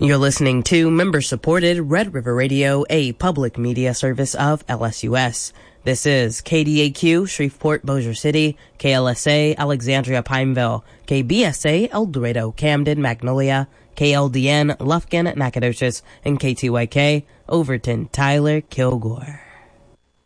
You're listening to member-supported Red River Radio, a public media service of LSUS. This is KDAQ, Shreveport, Bossier City, KLSA, Alexandria, Pineville, KBSA, El Dorado, Camden, Magnolia, KLDN, Lufkin, Nacogdoches, and KTYK, Overton, Tyler, Kilgore.